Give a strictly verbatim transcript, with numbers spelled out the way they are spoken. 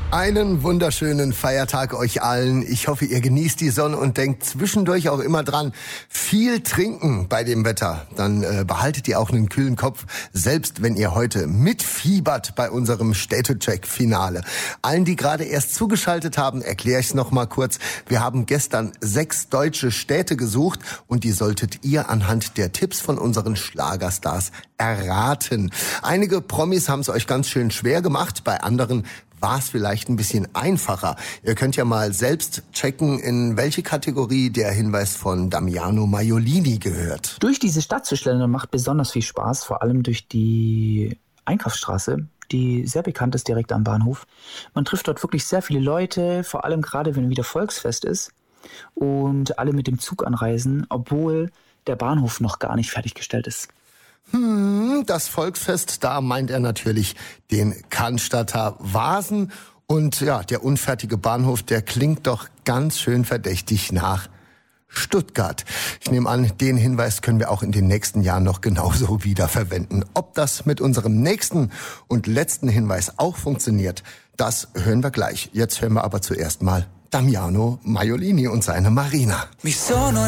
Einen wunderschönen Feiertag euch allen. Ich hoffe, ihr genießt die Sonne und denkt zwischendurch auch immer dran, viel trinken bei dem Wetter. Dann äh, behaltet ihr auch einen kühlen Kopf, selbst wenn ihr heute mitfiebert bei unserem Städtecheck-Finale. Allen, die gerade erst zugeschaltet haben, erkläre ich es noch mal kurz. Wir haben gestern sechs deutsche Städte gesucht und die solltet ihr anhand der Tipps von unseren Schlagerstars erraten. Einige Promis haben es euch ganz schön schwer gemacht, bei anderen war es vielleicht ein bisschen einfacher. Ihr könnt ja mal selbst checken, in welche Kategorie der Hinweis von Damiano Maiolini gehört. Durch diese Stadt zu schlendern macht besonders viel Spaß, vor allem durch die Einkaufsstraße, die sehr bekannt ist direkt am Bahnhof. Man trifft dort wirklich sehr viele Leute, vor allem gerade wenn wieder Volksfest ist und alle mit dem Zug anreisen, obwohl der Bahnhof noch gar nicht fertiggestellt ist. Hm, das Volksfest, da meint er natürlich den Cannstatter Vasen. Und ja, der unfertige Bahnhof, der klingt doch ganz schön verdächtig nach Stuttgart. Ich nehme an, den Hinweis können wir auch in den nächsten Jahren noch genauso wiederverwenden. Ob das mit unserem nächsten und letzten Hinweis auch funktioniert, das hören wir gleich. Jetzt hören wir aber zuerst mal Damiano Maiolini und seine Marina. Mi sono